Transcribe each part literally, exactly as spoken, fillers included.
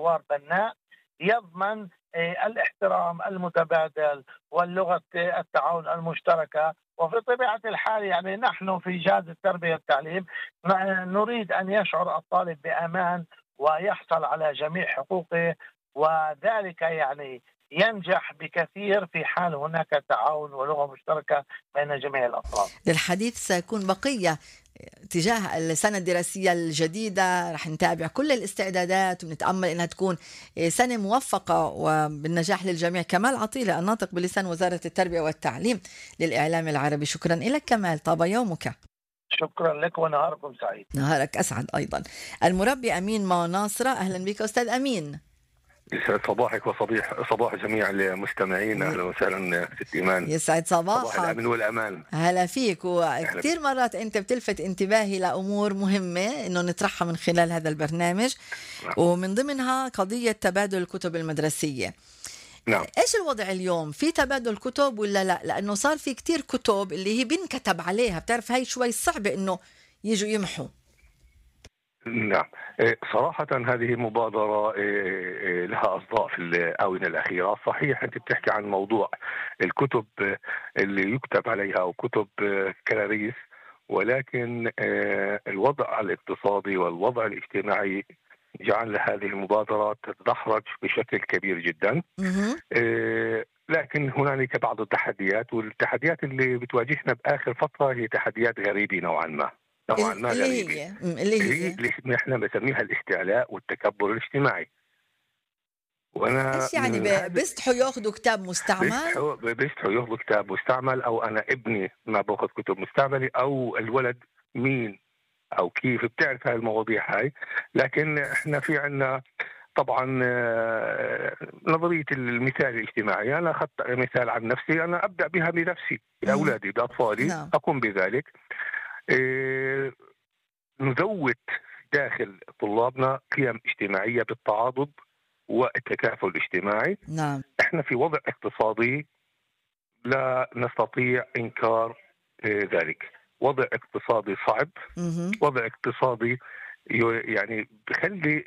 حوار بناء يضمن آه، الاحترام المتبادل واللغة التعاون المشتركة. وفي طبيعة الحال يعني نحن في جهاز التربية والتعليم نريد أن يشعر الطالب بأمان ويحصل على جميع حقوقه، وذلك يعني ينجح بكثير في حال هناك تعاون ولغة مشتركة بين جميع الأطراف. للحديث سيكون بقية تجاه السنة الدراسية الجديدة، رح نتابع كل الاستعدادات ونتأمل أنها تكون سنة موفقة وبالنجاح للجميع. كمال عطيلة الناطق بلسان وزارة التربية والتعليم للإعلام العربي، شكرا لك كمال، طاب يومك. شكرا لك ونهاركم سعيد. نهارك أسعد أيضا. المربي أمين ما ناصرة، أهلا بك أستاذ أمين. يسعد صباحك وصباح صباح جميع المستمعين. اهلا وسهلا ست ايمان. يسعد صباحك. صباح الامن والامان. هلا فيك. وكثير مرات انت بتلفت انتباهي لامور مهمه انه نطرحها من خلال هذا البرنامج، نعم. ومن ضمنها قضيه تبادل الكتب المدرسيه. نعم. ايش الوضع اليوم؟ في تبادل كتب ولا لا؟ لانه صار في كتير كتب اللي هي بنكتب عليها، بتعرف هاي شوي صعبه انه يجوا يمحوا. نعم، صراحة هذه مبادرة لها أصداء في الآونة الأخيرة. صحيح أنت بتحكي عن موضوع الكتب اللي يكتب عليها أو كتب كراريس، ولكن الوضع الاقتصادي والوضع الاجتماعي جعل هذه المبادرة تتدحرج بشكل كبير جدا. لكن هنالك بعض التحديات، والتحديات اللي بتواجهنا بآخر فترة هي تحديات غريبة نوعا ما نوعا ما اللي غريبة. هي اللي هي اللي احنا بنسميها الاستعلاء والتكبر الاجتماعي. وانا ايش يعني بيستحوا ياخذوا كتاب مستعمل؟ بيستحوا بيستحوا ياخذوا كتاب مستعمل، او انا ابني ما باخذ كتب مستعمله، او الولد مين او كيف، بتعرف هاي المواضيع هاي. لكن احنا في عنا طبعا نظريه المثال الاجتماعي. انا اخذت مثال عن نفسي، انا ابدا بها بنفسي، باولادي باطفالي. نعم. اقوم بذلك. إيه نزود داخل طلابنا قيم اجتماعية بالتعاضد والتكافل الاجتماعي. نعم. احنا في وضع اقتصادي لا نستطيع انكار ذلك. وضع اقتصادي صعب. مه. وضع اقتصادي يعني بخلي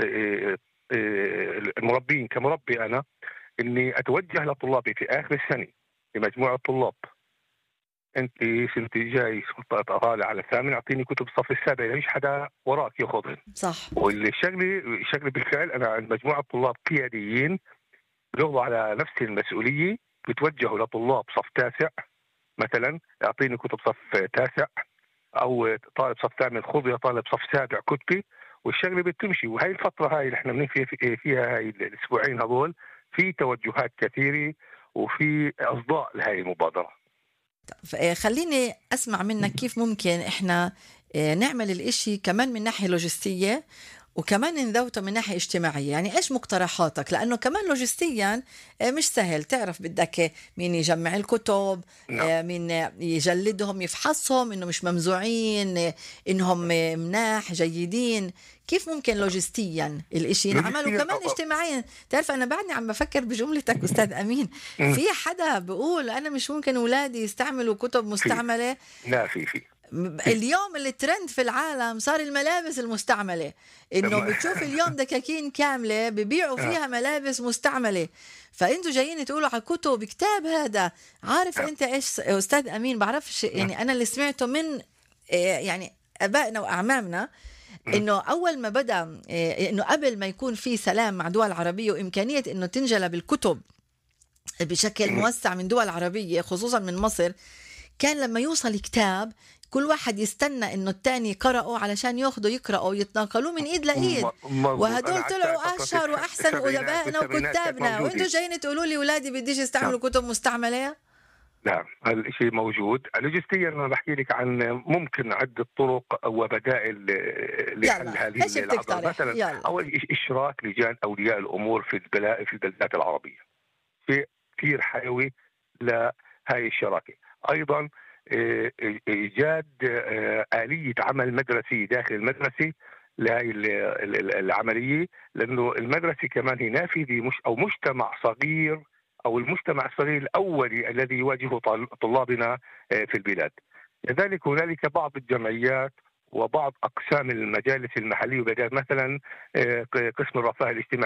المربين، كمربي انا، اني اتوجه لطلابي في اخر السنة لمجموعة طلاب: انت سنتي جاي طالع على الثامن، اعطيني كتب الصف السابع، ليش حدا وراك ياخذهم؟ صح. والشغله الشغله بالفعل انا عند مجموعه طلاب قياديين بياخذوا على نفس المسؤوليه، بتوجهوا لطلاب صف تاسع مثلا: اعطيني كتب صف تاسع، او طالب صف ثامن خذ يا طالب صف سابع كتبي. والشغله بتمشي. وهي الفتره هاي اللي احنا بنحكي فيها، هاي الاسبوعين هذول، في توجهات كثيره وفي اصداء لهي المبادره. خليني أسمع منك كيف ممكن إحنا نعمل الإشي كمان من ناحية لوجستية وكمان نذوته من ناحية اجتماعية. يعني إيش مقترحاتك؟ لأنه كمان لوجستيا مش سهل، تعرف بدك مين يجمع الكتب، نعم. مين يجلدهم، يفحصهم إنه مش ممزوعين، إنهم مناح جيدين. كيف ممكن لوجستيا الإشي ينعمل وكمان اجتماعيا؟ تعرف أنا بعدني عم بفكر بجملتك أستاذ أمين. في حدا بقول أنا مش ممكن أولادي يستعملوا كتب مستعملة؟ لا، في في اليوم الترند في العالم صار الملابس المستعملة، إنه بتشوف اليوم دكاكين كاملة ببيعوا فيها ملابس مستعملة، فأنتوا جايين تقولوا على كتب كتاب. هذا عارف أنت إيش أستاذ أمين؟ بعرفش يعني أنا اللي سمعته من يعني أبائنا وأعمامنا، إنه أول ما بدأ إنه قبل ما يكون في سلام مع دول عربية وإمكانية إنه تنجلب الكتب بشكل موسع من دول عربية خصوصا من مصر، كان لما يوصل كتاب كل واحد يستنى انه التاني يقرأه علشان ياخده يقرأه ويتناقلوه من ايد لايد. وهدول طلعوا اشهر واحسن ادبائنا وكتابنا، وانتوا جايين تقولوا لي ولادي بديش يستعملوا كتب مستعمله؟ نعم، هالشيء موجود. لوجستيا انا بحكي لك عن ممكن عده طرق وبدائل لحل هذه العضله. مثلا يلا. اول اشراك لجان اولياء الامور في البلاد في البلدات العربيه شيء كثير حيوي لهذه الشراكه. ايضا ايجاد آلية عمل مدرسي داخل المدرسة لهي العملية، لانه المدرسة كمان هي نافذة مش او مجتمع صغير، او المجتمع الصغير الاولي الذي يواجهه طلابنا في البلاد. لذلك هنالك بعض الجمعيات وبعض اقسام المجالس المحلية وبدأت مثلا قسم الرفاه الاجتماعي